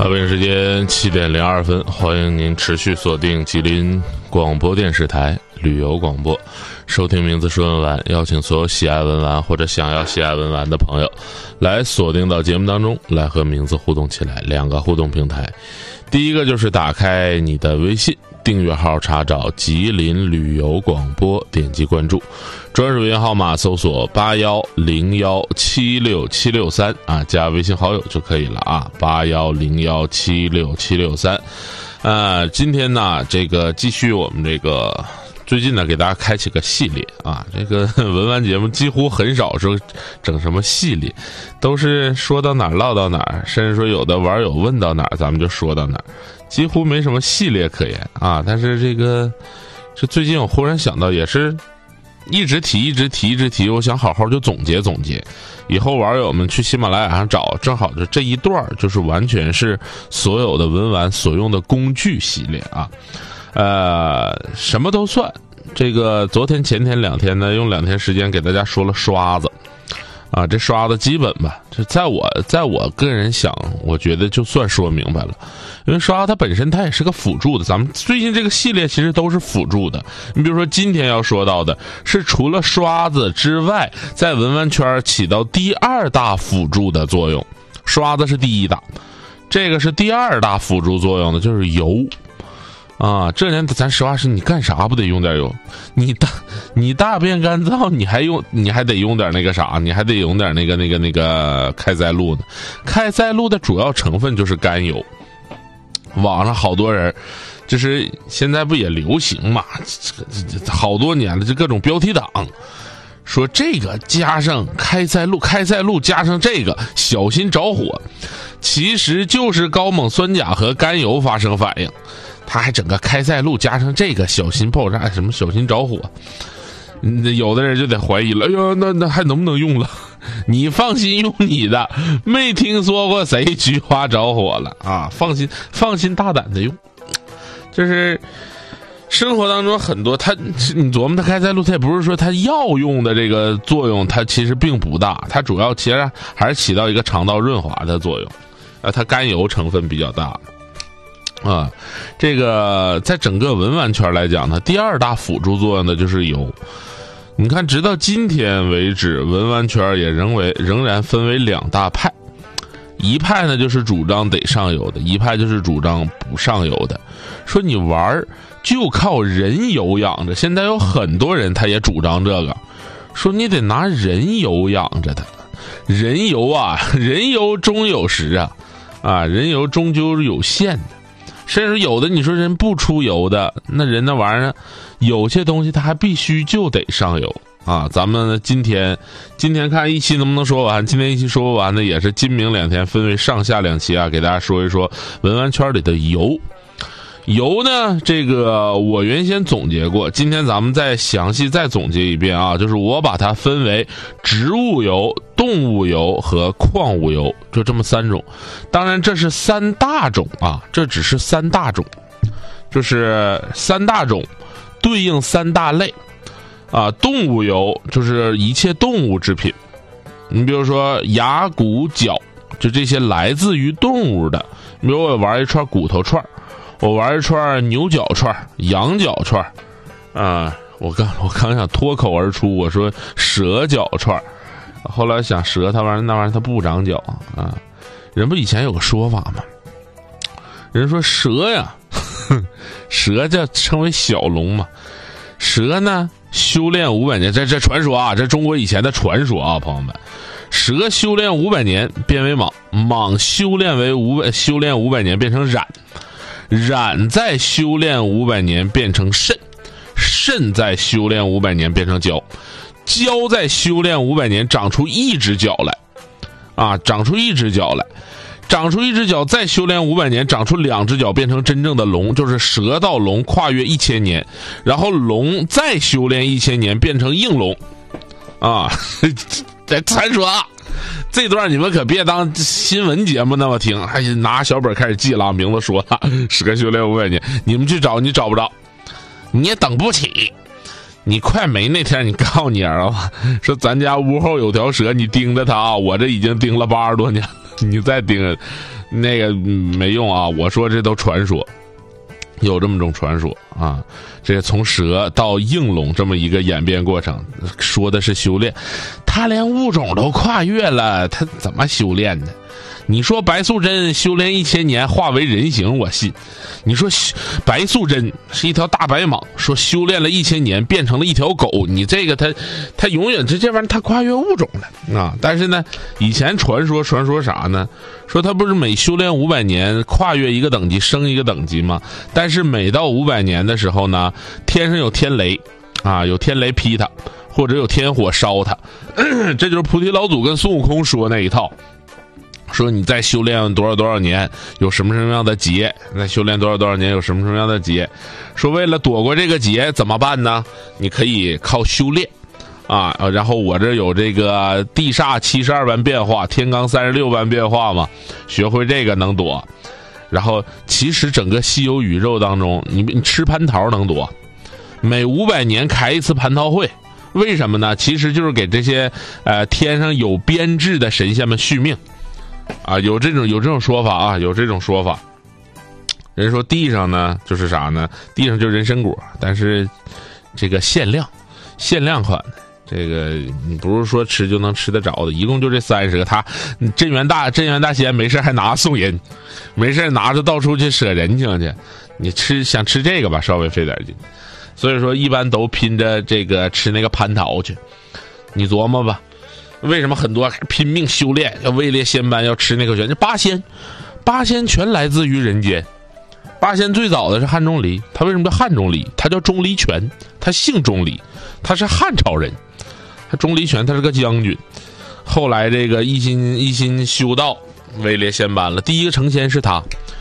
北京时间7点02分，欢迎您持续锁定吉林广播电视台旅游广播，收听名字是文玩，邀请所有喜爱文玩或者想要喜爱文玩的朋友来锁定到节目当中来和名字互动起来。两个互动平台，第一个就是打开你的微信订阅号，查找吉林旅游广播，点击关注，专属微号码搜索8101767763啊，加微信好友就可以了啊，8101767763。今天呢，这个继续我们这个最近呢，给大家开启个系列啊，这个文玩节目几乎很少说整什么系列，都是说到哪儿唠到哪儿，甚至说有的网友问到哪儿，咱们就说到哪儿，几乎没什么系列可言啊。但是这最近我忽然想到，也是一直提，我想好好就总结，以后网友们去喜马拉雅上找，正好就这一段就是完全是所有的文玩所用的工具系列啊。什么都算。这个昨天前天2天呢，用2天时间给大家说了刷子啊，这刷子基本吧，这在我个人想，我觉得就算说明白了，因为刷它本身它也是个辅助的，咱们最近这个系列其实都是辅助的。你比如说今天要说到的是除了刷子之外，在文玩圈起到第2大辅助的作用，刷子是第1大，这个是第2大辅助作用的，就是油啊。这年咱实话是，你干啥不得用点油？你大便干燥，你还得用点那个啥，你还得用点那个开塞露呢。开塞露的主要成分就是甘油。网上好多人，就是现在不也流行嘛，好多年了，这各种标题党说这个加上开塞露加上这个小心着火，其实就是高锰酸钾和甘油发生反应。他还整个开塞露加上这个小心爆炸，什么小心着火，有的人就得怀疑了，哎呦，那还能不能用了？你放心用你的，没听说过谁菊花着火了啊！放心大胆的用。就是生活当中很多你琢磨它开塞露，它也不是说它药用的这个作用，它其实并不大，它主要其实还是起到一个肠道润滑的作用，它甘油成分比较大啊。这个在整个文玩圈来讲呢，第2大辅助作用的就是油。你看，直到今天为止，文玩圈也仍然分为2大派，一派呢就是主张得上油的，一派就是主张不上油的，说你玩就靠人油养着。现在有很多人他也主张这个，说你得拿人油养着它。人油啊，人油终有时啊，人油终究是有限的。甚至有的你说人不出油的，那人那玩意儿有些东西它还必须就得上油啊。咱们今天看一期能不能说完，今天一期说不完的也是今明2天分为上下2期啊，给大家说一说文玩圈里的油。油呢，这个我原先总结过，今天咱们再详细再总结一遍啊，就是我把它分为植物油、动物油和矿物油，就这么3种。当然这是3大种啊，这只是3大种，就是3大种对应3大类啊。动物油就是一切动物制品，你比如说牙骨角，就这些来自于动物的。比如我玩一串骨头串，我玩一串牛角串、羊角串啊。我刚想脱口而出，我说蛇角串，后来想蛇那玩意儿它不长角啊。人不以前有个说法吗？人说蛇呀，蛇叫称为小龙嘛。蛇呢修炼500年，这传说啊，这中国以前的传说啊，朋友们。蛇修炼500年变为蟒，蟒修炼500年变成蚺，蚺再修炼500年变成肾，肾再修炼500年变成蛟，蛟再修炼500年长出1只脚来啊，长出1只脚来，长出1只脚再修炼500年长出2只脚变成真正的龙，就是蛇到龙跨越1000年，然后龙再修炼1000年变成应龙啊。这传说啊，这段你们可别当新闻节目那么听，还拿小本开始记了，名字说了，蛇修炼500年，你们去找你找不着，你也等不起。你快没那天你告诉你儿子说咱家屋后有条蛇，你盯着它啊，我这已经盯了80多年了，你再盯着那个没用啊！我说这都传说，有这么种传说啊。这从蛇到应龙这么一个演变过程，说的是修炼，他连物种都跨越了，他怎么修炼呢？你说白素贞修炼1000年化为人形，我信。你说白素贞是一条大白蟒，说修炼了1000年变成了一条狗，你这个他永远这玩意儿他跨越物种了啊！但是呢，以前传说啥呢？说他不是每修炼500年跨越一个等级升一个等级吗？但是每到500年的时候呢，天上有天雷啊，有天雷劈他，或者有天火烧他，这就是菩提老祖跟孙悟空说那一套。说你再修炼多少年有什么样的劫，再修炼多少年有什么样的劫。说为了躲过这个劫怎么办呢？你可以靠修炼啊，然后我这有这个地煞72般变化，天罡36般变化嘛，学会这个能躲。然后其实整个西游宇宙当中，你吃蟠桃能躲，每500年开一次蟠桃会，为什么呢？其实就是给这些天上有编制的神仙们续命。啊，有这种说法啊，有这种说法。人说地上呢就是啥呢？地上就是人参果，但是这个限量款的，这个你不是说吃就能吃得着的，一共就这30个。他镇元大仙没事还拿送人，没事拿着到处去舍人情去。你想吃这个吧，稍微费点劲。所以说一般都拼着这个吃那个蟠桃去。你琢磨吧。为什么很多拼命修炼，要位列仙班，要吃那个玄？这八仙全来自于人间。八仙最早的是汉钟离，他为什么叫汉钟离？他叫钟离权，他姓钟离，他是汉朝人。他钟离权他是个将军，后来这个一心修道，位列仙班了。第一个成仙是他，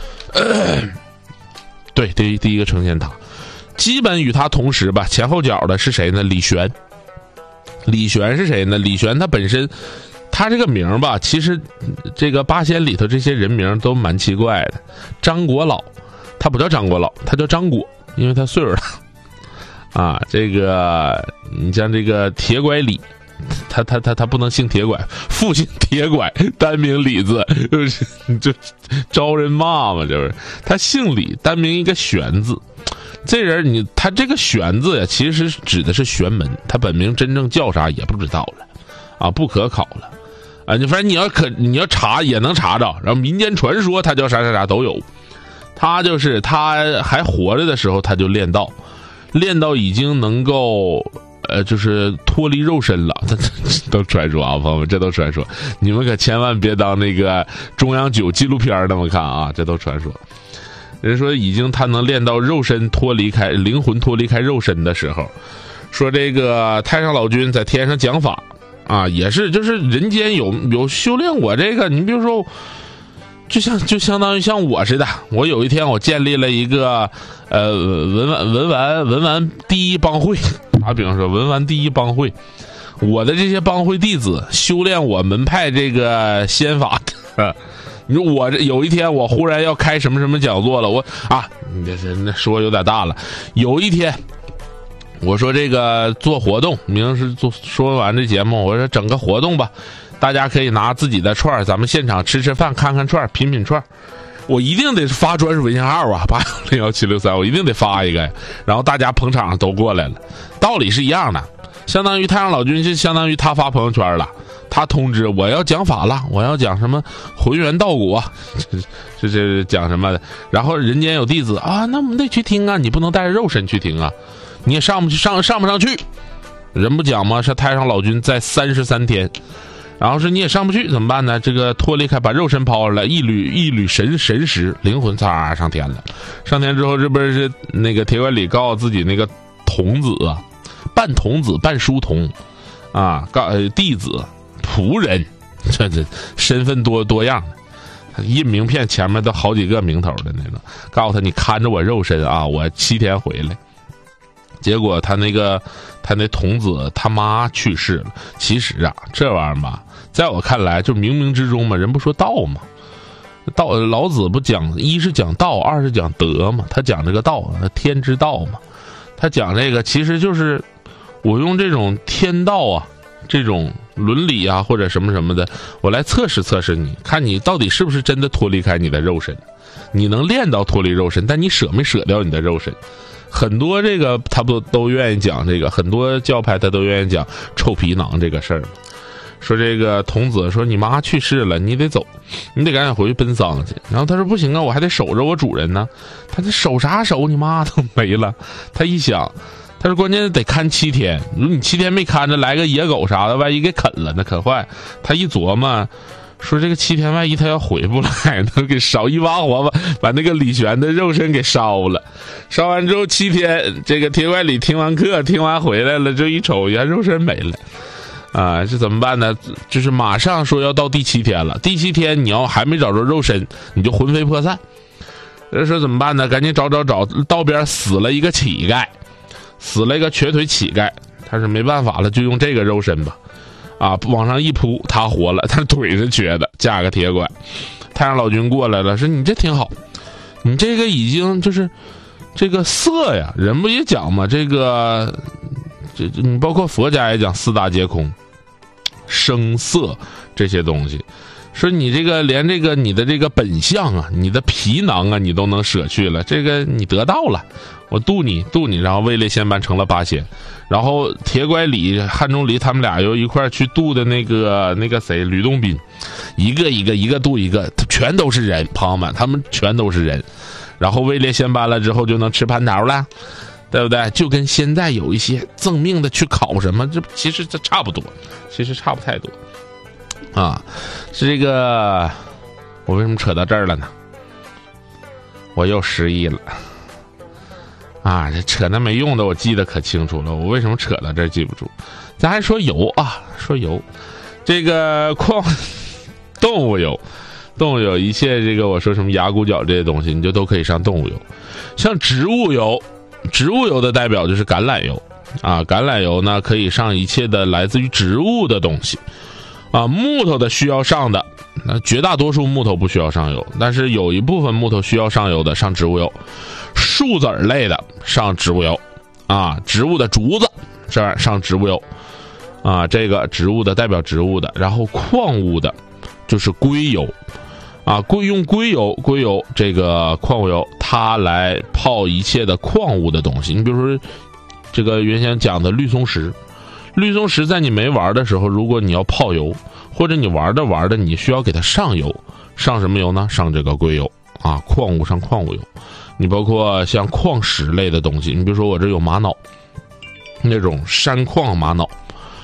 对，第一个成仙他，基本与他同时吧，前后脚的是谁呢？李玄。李玄是谁呢？李玄他本身，他这个名吧，其实这个八仙里头这些人名都蛮奇怪的。张国老，他不叫张国老，他叫张果，因为他岁数大啊。这个你像这个铁拐李，他不能姓铁拐，父亲铁拐，单名李字，就招人骂嘛，就是他姓李，单名一个玄字。这人他这个玄字呀，其实指的是玄门，他本名真正叫啥也不知道了，啊，不可考了，啊，反正你要查也能查着，然后民间传说他叫啥都有。他就是他还活着的时候他就练道，练到已经能够就是脱离肉身了，都传说啊，朋友们，这都传说，你们可千万别当那个中央9纪录片那么看啊，这都传说。人说已经他能练到肉身灵魂脱离开肉身的时候，说这个太上老君在天上讲法啊，也是就是人间有修炼我这个，你比如说就相当于像我似的，我有一天我建立了一个文玩第一帮会，打比方说文玩第一帮会，我的这些帮会弟子修炼我门派这个仙法你说我有一天我忽然要开什么讲座了，你这是那说有点大了。有一天我说这个做活动，明是说完这节目，我说整个活动吧，大家可以拿自己的串，咱们现场吃饭，看串，品串。我一定得发专属微信号啊，81011763，我一定得发一个，然后大家捧场都过来了，道理是一样的，相当于太上老君就相当于他发朋友圈了。他通知我要讲法了，我要讲什么浑元道果，这讲什么的。然后人间有弟子啊，那我们得去听啊，你不能带着肉身去听啊，你也上不上去。人不讲吗？是太上老君在33天，然后是你也上不去怎么办呢？这个脱离开，把肉身抛出来，一缕神识，灵魂擦上天了。上天之后，这不是那个铁拐李告诉自己那个童子啊，半童子半书童啊，弟子。仆人，这身份多样的，印名片前面都好几个名头的那种，告诉他你看着我肉身啊，我7天回来。结果他那童子他妈去世了。其实啊，这玩意儿吧，在我看来就冥冥之中嘛，人不说道嘛，道老子不讲，一是讲道，二是讲德嘛，他讲这个道，天之道嘛，他讲这个其实就是我用这种天道啊。这种伦理啊或者什么什么的，我来测试测试你，看你到底是不是真的脱离开你的肉身。你能练到脱离肉身，但你舍没舍掉你的肉身。很多这个他不都愿意讲这个，很多教派他都愿意讲臭皮囊这个事儿。说这个童子说你妈去世了，你得走，你得赶紧回去奔丧去。然后他说不行啊，我还得守着我主人呢。他这守啥守？你妈都没了。他一想，他说关键得看7天，如果你7天没看着，来个野狗啥的，万一给啃了，那啃坏。他一琢磨，说这个7天万一他要回不来，能给烧一把火把那个李玄的肉身给烧了。烧完之后7天，这个铁拐李听完课，听完回来了，这一瞅，原肉身没了。啊，这怎么办呢？就是马上说要到第7天了，第7天你要还没找着肉身，你就魂飞魄散。这说怎么办呢？赶紧找，道边死了一个乞丐，死了一个瘸腿乞丐。他说没办法了，就用这个肉身吧。啊，往上一扑，他活了，他腿是瘸的，架个铁拐。太上老君过来了，说你这挺好，你这个已经就是这个色呀，人不也讲嘛，这个你包括佛家也讲4大皆空。声色这些东西，说你这个连这个你的这个本相啊，你的皮囊啊，你都能舍去了，这个你得到了，我渡你，然后位列仙班成了8仙，然后铁拐李、汉钟离他们俩又一块去渡的那个谁吕洞宾，一个渡一个，全都是人，朋友们，他们全都是人，然后位列仙班了之后就能吃蟠桃了。对不对？就跟现在有一些赠命的去考什么，这其实这差不多，其实差不太多啊。是这个，我为什么扯到这儿了呢？我又失忆了啊！这扯那没用的，我记得可清楚了。我为什么扯到这儿记不住？咱还说油啊，说油，这个动物油一切这个我说什么牙骨角这些东西，你就都可以上动物油，像植物油。植物油的代表就是橄榄油啊，橄榄油呢可以上一切的来自于植物的东西啊，木头的需要上的，那绝大多数木头不需要上油，但是有一部分木头需要上油的上植物油，树籽类的上植物油啊，植物的竹子这样上植物油啊，这个植物的代表植物的，然后矿物的就是硅油。啊，用硅油这个矿物油，它来泡一切的矿物的东西。你比如说，这个原先讲的绿松石在你没玩的时候，如果你要泡油，或者你玩的，你需要给它上油，上什么油呢？上这个硅油啊，矿物上矿物油。你包括像矿石类的东西，你比如说我这有玛瑙，那种山矿玛瑙，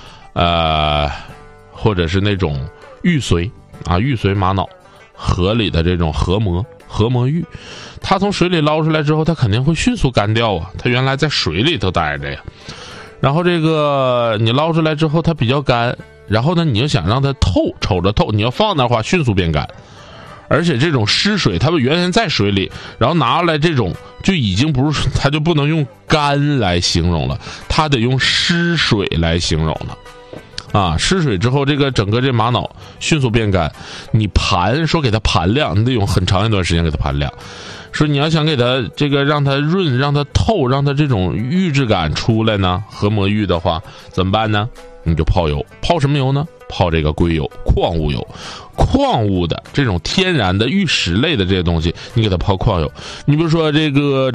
或者是那种玉髓啊，玉髓玛瑙。河里的这种河魔玉，它从水里捞出来之后，它肯定会迅速干掉啊，它原来在水里头待着呀。然后这个你捞出来之后它比较干，然后呢你就想让它透，瞅着透，你要放那话迅速变干。而且这种湿水它原先在水里，然后拿出来这种就已经不是，它就不能用干来形容了，它得用湿水来形容了。啊，湿水之后，这个整个这玛瑙迅速变干。你说给它盘亮，你得用很长一段时间给它盘亮。说你要想给它这个让它润、让它透、让它这种玉质感出来呢，河魔玉的话怎么办呢？你就泡油，泡什么油呢？泡这个硅油、矿物油。矿物的这种天然的玉石类的这些东西，你给它泡矿油。你比如说这个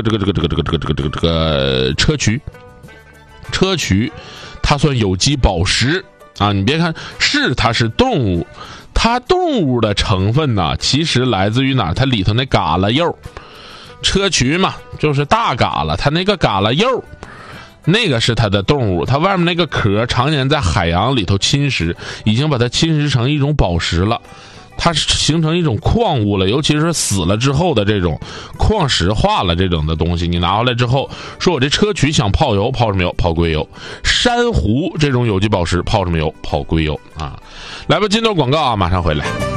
砗磲。它算有机宝石啊！你别看它是动物，它动物的成分呢，其实来自于哪儿？它里头那嘎啦柚，砗磲嘛，就是大嘎啦，它那个嘎啦柚，那个是它的动物，它外面那个壳常年在海洋里头侵蚀，已经把它侵蚀成一种宝石了。它形成一种矿物了，尤其是死了之后的这种矿石化了这种的东西，你拿回来之后，说我这砗磲想泡油，泡什么油？泡硅油。珊瑚这种有机宝石泡什么油？泡硅油啊！来吧，进段广告啊，马上回来。